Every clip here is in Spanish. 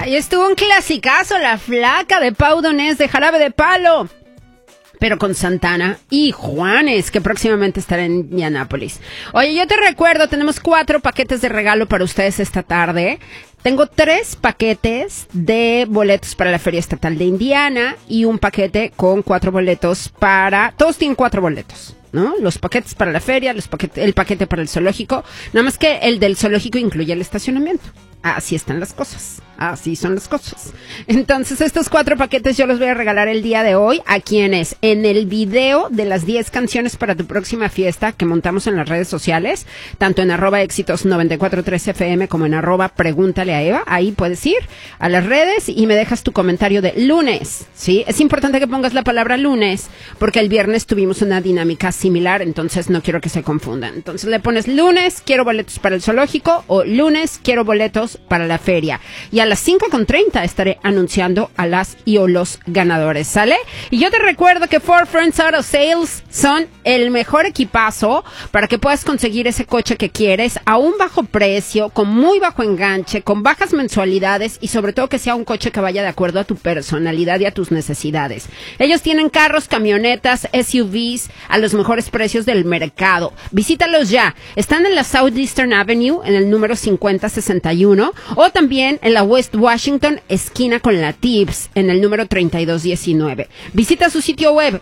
Ahí estuvo un clasicazo, La Flaca de Pau Donés de Jarabe de Palo, pero con Santana y Juanes, que próximamente estará en Indianápolis. Oye, yo te recuerdo, tenemos 4 paquetes de regalo para ustedes esta tarde. Tengo 3 paquetes de boletos para la Feria Estatal de Indiana y un paquete con 4 boletos para... Todos tienen 4 boletos, ¿no? Los paquetes para la feria, el paquete para el zoológico. Nada más que el del zoológico incluye el estacionamiento. Así están las cosas. Así son las cosas. Entonces, estos 4 paquetes yo los voy a regalar el día de hoy a quienes en el video de las 10 canciones para tu próxima fiesta que montamos en las redes sociales, tanto en @éxitos943fm como en @pregúntale a Eva, ahí puedes ir a las redes y me dejas tu comentario de lunes, ¿sí? Es importante que pongas la palabra lunes porque el viernes tuvimos una dinámica similar, entonces no quiero que se confundan. Entonces le pones lunes, quiero boletos para el zoológico, o lunes, quiero boletos para la feria. Y a las 5:30 estaré anunciando a las y o los ganadores, ¿sale? Y yo te recuerdo que Four Friends Auto Sales son el mejor equipazo para que puedas conseguir ese coche que quieres a un bajo precio, con muy bajo enganche, con bajas mensualidades y sobre todo que sea un coche que vaya de acuerdo a tu personalidad y a tus necesidades. Ellos tienen carros, camionetas, SUVs a los mejores precios del mercado. Visítalos ya. Están en la Southeastern Avenue, en el número 5061, o también en la West Washington, esquina con la Tibbs, en el número 3219. Visita su sitio web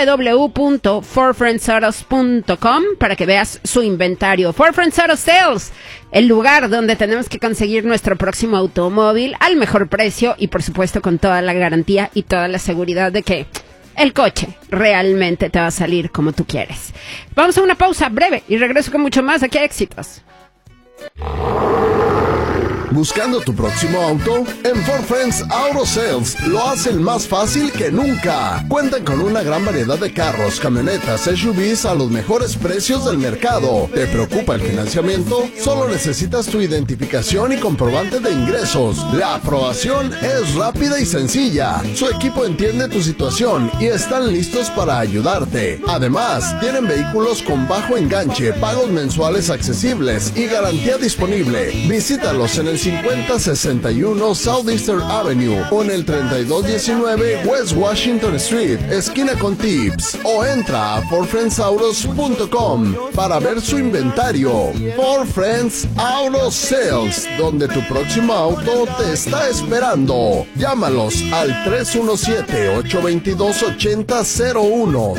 www.fourfriendsautos.com para que veas su inventario. Four Friends Auto Sales, el lugar donde tenemos que conseguir nuestro próximo automóvil al mejor precio y por supuesto con toda la garantía y toda la seguridad de que el coche realmente te va a salir como tú quieres. Vamos a una pausa breve y regreso con mucho más aquí a Éxitos. ¿Buscando tu próximo auto? En Four Friends Auto Sales lo hacen más fácil que nunca. Cuentan con una gran variedad de carros, camionetas, SUVs a los mejores precios del mercado. ¿Te preocupa el financiamiento? Solo necesitas tu identificación y comprobante de ingresos. La aprobación es rápida y sencilla. Su equipo entiende tu situación y están listos para ayudarte. Además, tienen vehículos con bajo enganche, pagos mensuales accesibles y garantía disponible. Visítalos en el 5061 Southeastern Avenue o en el 3219 West Washington Street, esquina con Tibbs, o entra a fourfriendsautos.com para ver su inventario. Four Friends Auto Sales, donde tu próximo auto te está esperando. Llámalos al 317-822-8001,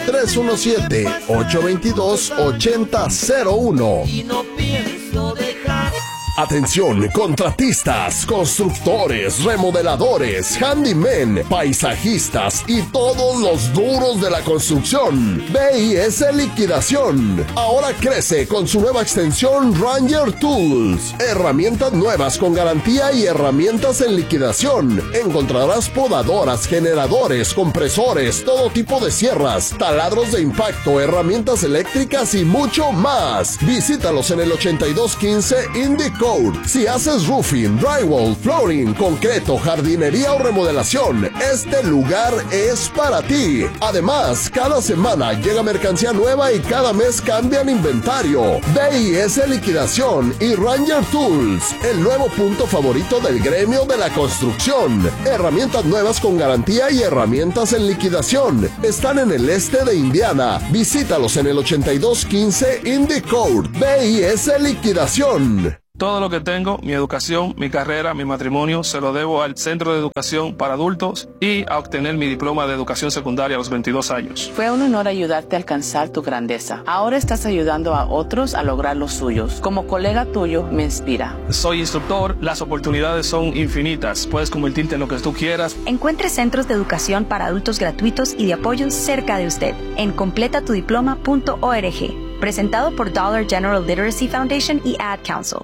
317-822-8001. Y no pienso dejar. Atención, contratistas, constructores, remodeladores, handymen, paisajistas y todos los duros de la construcción. BIS Liquidación. Ahora crece con su nueva extensión Ranger Tools. Herramientas nuevas con garantía y herramientas en liquidación. Encontrarás podadoras, generadores, compresores, todo tipo de sierras, taladros de impacto, herramientas eléctricas y mucho más. Visítalos en el 8215 Indy Code. Si haces roofing, drywall, flooring, concreto, jardinería o remodelación, este lugar es para ti. Además, cada semana llega mercancía nueva y cada mes cambian inventario. BIS Liquidación y Ranger Tools, el nuevo punto favorito del gremio de la construcción. Herramientas nuevas con garantía y herramientas en liquidación. Están en el este de Indiana. Visítalos en el 8215 Indy Code. BIS Liquidación. Todo lo que tengo, mi educación, mi carrera, mi matrimonio, se lo debo al Centro de Educación para Adultos y a obtener mi diploma de educación secundaria a los 22 años. Fue un honor ayudarte a alcanzar tu grandeza. Ahora estás ayudando a otros a lograr los suyos. Como colega tuyo, me inspira. Soy instructor, las oportunidades son infinitas. Puedes convertirte en lo que tú quieras. Encuentre centros de educación para adultos gratuitos y de apoyo cerca de usted en completatudiploma.org. Presentado por Dollar General Literacy Foundation y Ad Council.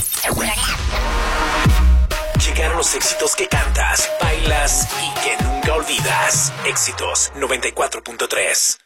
Llegaron los éxitos que cantas, bailas y que nunca olvidas. Éxitos 94.3.